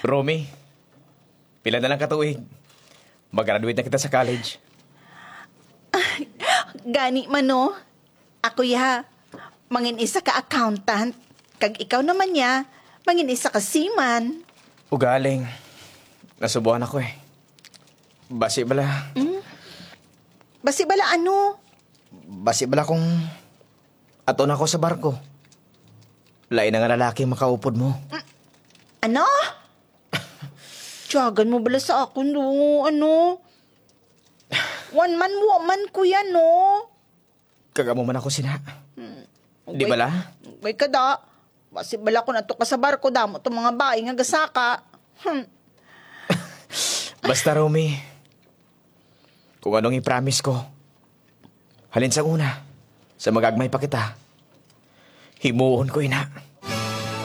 Romy, pila na lang katuig. Mag-graduate na kita sa college. Gani man no. Ako ya, mangin isa ka accountant. Kag ikaw naman ya, mangin isa ka seaman. Ugaling. Nasubuhan ako eh. Basi bala. Basi bala ano? Basi bala kung ato na ako sa barko. Lain na nga lalaki makaupod mo. Ano? Tiyagan mo bala sa ako no, ano? One man, woman ko yan, no? Kagamo man ako sina. Di bala? May kada. Basi bala ko na to ka sa barko damo to mga bae nga gasaka. Basta, Romy. Kung anong i-promise ko. Halin sa una. Sa magagmay pa kita. Himuon ko ina.